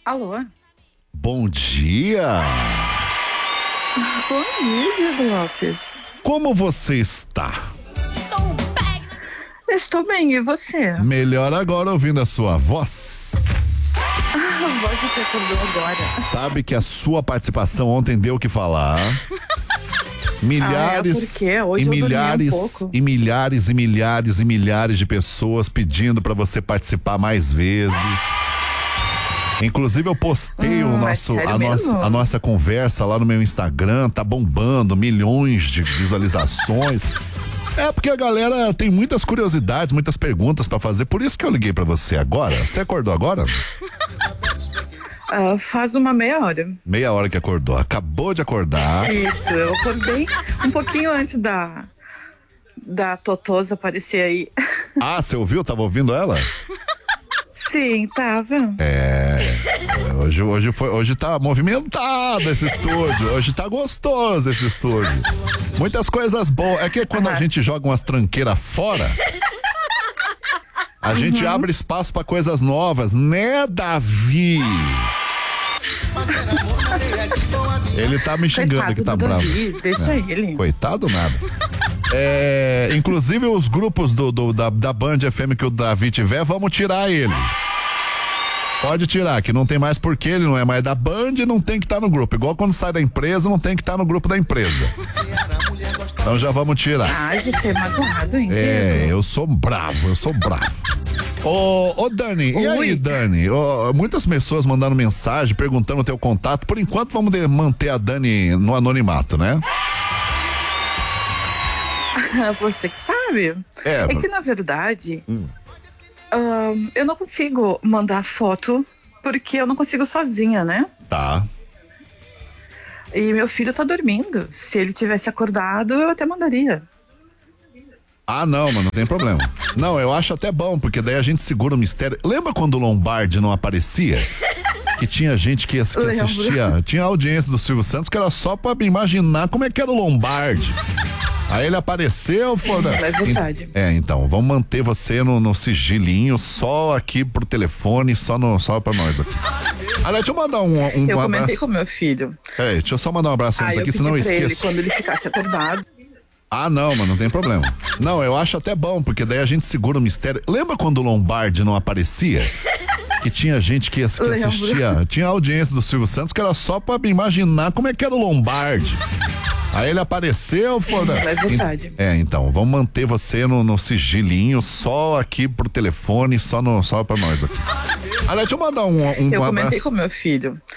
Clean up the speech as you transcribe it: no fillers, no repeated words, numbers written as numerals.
Alô? Bom dia! Bom dia, Diego Lopes. Como você está? Estou bem, e você? Melhor agora ouvindo a sua voz. A voz que acordou agora. Sabe que a sua participação ontem deu o que falar. Milhares porque hoje e eu dormi milhares pouco. e milhares e milhares e milhares de pessoas pedindo para você participar mais vezes. Inclusive eu postei a nossa conversa lá no meu Instagram, tá bombando, milhões de visualizações. É porque a galera tem muitas curiosidades, muitas perguntas pra fazer, por isso que eu liguei pra você agora. Você acordou agora? Faz uma meia hora. Meia hora que acordou, acabou de acordar. Isso, eu acordei um pouquinho antes da Totosa aparecer aí. Ah, você ouviu? Tava ouvindo ela? Sim, tava. Hoje tá movimentado esse estúdio, hoje tá gostoso esse estúdio. Muitas coisas boas, é que quando a gente joga umas tranqueiras fora, a gente abre espaço pra coisas novas, né, Davi? Ele tá me xingando Coitado que tá do bravo. Davi, deixa ele. Coitado nada. Inclusive os grupos da Band FM que o Davi tiver, vamos tirar ele. Pode tirar, que não tem mais porquê, ele não é mais da Band e não tem que estar no grupo. Igual quando sai da empresa, não tem que estar no grupo da empresa. Então já vamos tirar. Ai, que ser magoado, hein, Diego? Eu sou bravo. Ô Dani, e aí, Dani? Muitas pessoas mandando mensagem, perguntando o teu contato. Por enquanto vamos manter a Dani no anonimato, né? Você que sabe. É que na verdade eu não consigo mandar foto porque eu não consigo sozinha, né? Tá. E meu filho tá dormindo. Se ele tivesse acordado, eu até mandaria. Ah, não, mas não tem problema. Não, eu acho até bom, porque daí a gente segura o mistério. Lembra quando o Lombardi não aparecia? Que tinha gente que assistia, tinha a audiência do Silvio Santos que era só pra imaginar como é que era o Lombardi. Aí ele apareceu, foda. É verdade. Então, vamos manter você no sigilinho, só aqui pro telefone, só pra nós aqui. Aliás, deixa eu mandar um eu abraço. comentei com meu filho. Deixa eu só mandar um abraço antes aqui, senão eu esqueço. Ele, quando ele ficasse acordado. Ah, não, mas não tem problema. Não, eu acho até bom, porque daí a gente segura o mistério. Lembra quando o Lombardi não aparecia? Que tinha gente que assistia, tinha a audiência do Silvio Santos que era só pra imaginar como é que era o Lombardi. Aí ele apareceu, foda. É verdade. Então, vamos manter você no sigilinho, só aqui pro telefone, só pra nós aqui. Aliás, deixa eu mandar um eu abraço. comentei com meu filho.